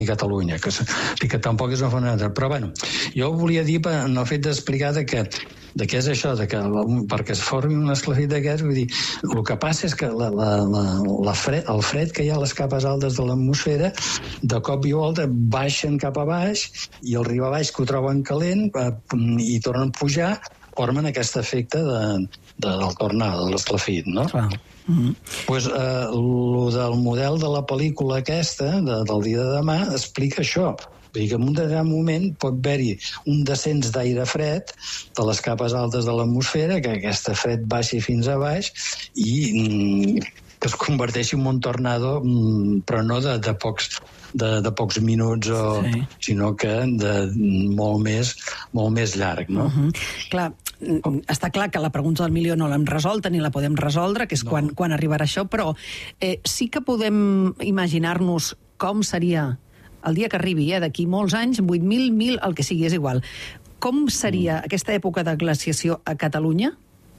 Catalunya, que sí que tampoc és una fonamental. Però, bueno, jo volia dir, en el fet d'explicar de què és això, perquè es formi un esclafit d'aquests, vull dir, el que passa és que el fred que hi ha a les capes altes de l'atmosfera, de cop i volta baixen cap a baix, i el riu a baix que ho troben calent, i tornen a pujar, formen aquest efecte del tornado, de l'esclafit, no? Clar. Pues, el del model de la pel·lícula aquesta, del dia de demà, explica això. Vull dir que en un determinat moment pot haver-hi un descens d'aire fred de les capes altes de l'atmosfera, que aquest fred baixi fins a baix i que es converteixi en un tornado, però no de pocs minuts, sinó que de molt més llarg, no? Clar, està clar que la pregunta del milió no l'hem resolt ni la podem resoldre, que és quan arribarà això, però sí que podem imaginar-nos com seria el dia que arribi, d'aquí molts anys, 8.000, 1.000, el que sigui, és igual. Com seria aquesta època de glaciació a Catalunya?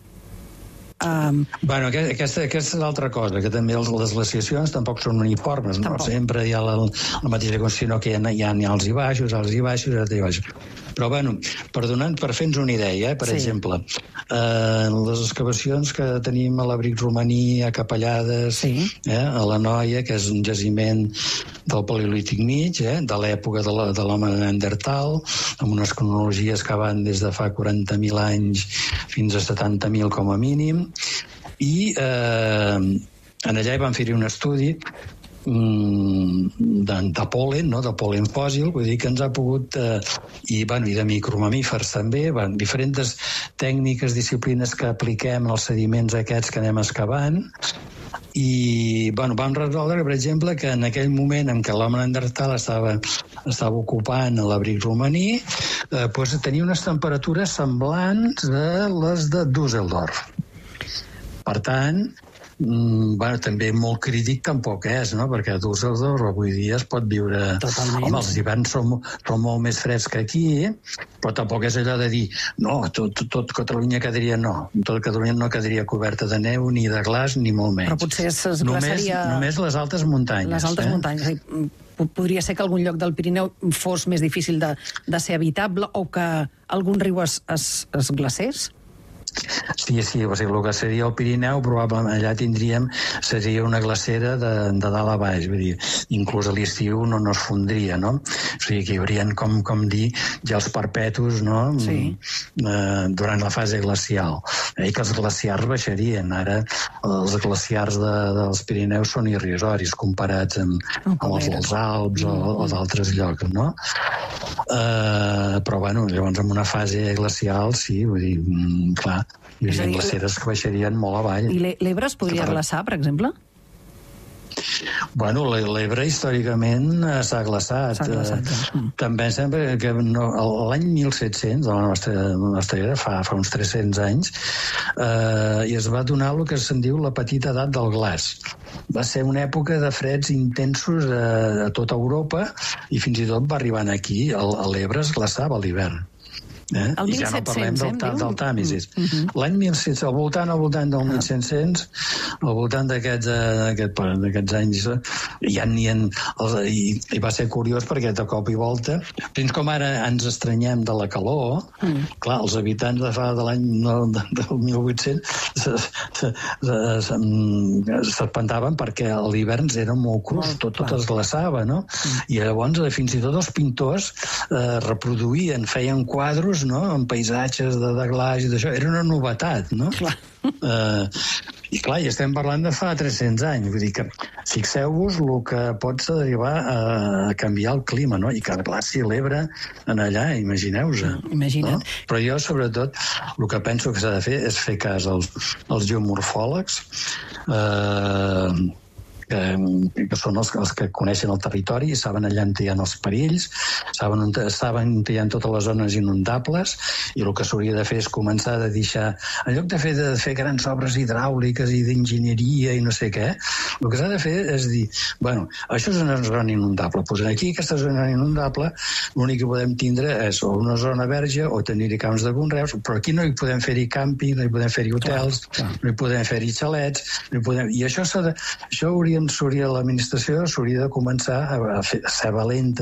Bueno, aquesta és l'altra cosa, que també les glaciacions tampoc són uniformes, no? Sempre hi ha la mateixa qüestió, sinó que hi ha alts i baixos, alts i baixos. Però, bueno, per fer-nos una idea, per exemple, les excavacions que tenim a l'abric romaní, a Capellades, a la Noia, que és un jaciment del Paleolític mig, de l'època de l'home de Neandertal, amb unes cronologies que van des de fa 40.000 anys fins a 70.000 com a mínim, i en allà hi van fer-hi un estudi de pol·len, no? De pol·len fòssil, vull dir que ens ha pogut i de micromamífers també, diferents tècniques, disciplines que apliquem als sediments aquests que anem excavant, i vam resoldre, per exemple, que en aquell moment en què l'home neandertal estava ocupant l'abric romaní, tenia unes temperatures semblants a les de Düsseldorf. Per tant, també molt crític tampoc és, no? Perquè a Düsseldorf avui dia es pot viure... Totalment. Home, els hiverns són molt més freds que aquí, però tampoc és allò de dir no, tot Catalunya quedaria... No, tot Catalunya no quedaria coberta de neu, ni de glaç, ni molt menys. Però potser es glaçaria... Només les altes muntanyes. Les altes muntanyes. Podria ser que algun lloc del Pirineu fos més difícil de ser habitable o que algun riu es glacés? Sí, o sigui, el que seria el Pirineu probablement allà seria una glacera de dalt a baix, vull dir, inclús a l'estiu no es fondria, no? O sigui que hi haurien, com dir, ja els perpetus, no? Sí. Durant la fase glacial. I que els glaciars baixarien. Ara els glaciars dels Pirineus són irrisoris comparats amb els dels Alps o d'altres llocs, no? Però, bueno, llavors en una fase glacial, sí, vull dir, clar, hi havia glaceres que baixarien molt avall. I l'Ebre es podria glaçar, per exemple? Bueno, l'Ebre històricament s'ha glaçat. També sembla que l'any 1700, de la nostra era, fa uns 300 anys, i es va donar el que se'n diu la petita edat del glaç. Va ser una època de freds intensos a tota Europa i fins i tot va arribar aquí. L'Ebre es glaçava a l'hivern. I ja no parlem del Tàmesis. L'any 1700, al voltant del 1700, al voltant d'aquests anys, i va ser curiós perquè de cop i volta, fins com ara ens estranyem de la calor, clar, els habitants de l'any del 1800 s'espantaven perquè l'hivern era molt crus, tot es glaçava, no? I llavors fins i tot els pintors reproduïen, feien quadros, no? En paisatges de glaç i d'això, era una novetat, no? I clar, i estem parlant de fa 300 anys, vull dir que fixeu-vos el que pot derivar a canviar el clima, no? I que clar, si l'Ebre en allà, imagineu-vos. Imagina't. No? Però jo, sobretot, el que penso que s'ha de fer és fer cas als geomorfòlegs, que són els que coneixen el territori i saben allà on hi ha els perills, saben on hi ha totes les zones inundables, i el que s'hauria de fer és començar a deixar, en lloc de fer grans obres hidràuliques i d'enginyeria i no sé què, el que s'ha de fer és dir, bueno, això és una zona inundable, doncs aquí aquesta zona inundable l'únic que podem tindre és o una zona verge o tenir-hi camps de conreus, però aquí no hi podem fer-hi càmping, no hi podem fer-hi hotels, no hi podem fer-hi xalets, i això hauríem l'administració s'hauria de començar a ser valenta